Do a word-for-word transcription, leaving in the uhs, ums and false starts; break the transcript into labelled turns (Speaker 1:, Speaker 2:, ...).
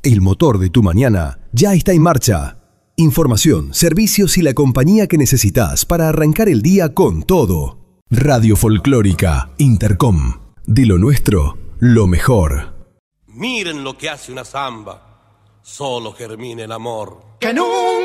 Speaker 1: El motor de tu mañana ya está en marcha. Información, servicios y la compañía que necesitas para arrancar el día con todo. Radio Folclórica Intercom. De lo nuestro, lo mejor.
Speaker 2: Miren lo que hace una zamba. Solo germina el amor.
Speaker 3: Que nunca